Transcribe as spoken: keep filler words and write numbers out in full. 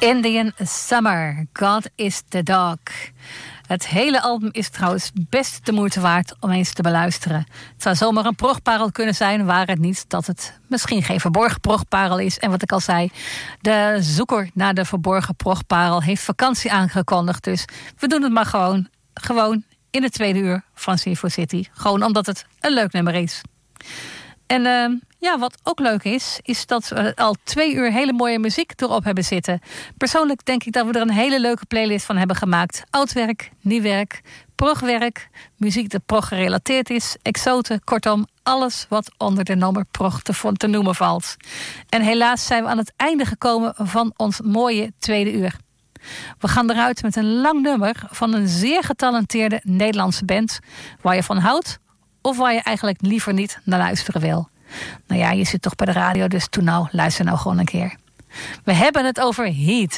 Indian Summer, God is the Dog. Het hele album is trouwens best de moeite waard om eens te beluisteren. Het zou zomaar een progparel kunnen zijn, waar het niet dat het misschien geen verborgen progparel is. En wat ik al zei, de zoeker naar de verborgen progparel heeft vakantie aangekondigd. Dus we doen het maar gewoon, gewoon in het tweede uur van Info City. Gewoon omdat het een leuk nummer is. En uh, ja, wat ook leuk is, is dat we al twee uur hele mooie muziek erop hebben zitten. Persoonlijk denk ik dat we er een hele leuke playlist van hebben gemaakt. Oud werk, nieuw werk, progwerk, muziek dat prog gerelateerd is, exoten, kortom, alles wat onder de noemer prog te, te noemen valt. En helaas zijn we aan het einde gekomen van ons mooie tweede uur. We gaan eruit met een lang nummer van een zeer getalenteerde Nederlandse band, waar je van houdt of waar je eigenlijk liever niet naar luisteren wil. Nou ja, je zit toch bij de radio, dus toen nou, luister nou gewoon een keer. We hebben het over Heat.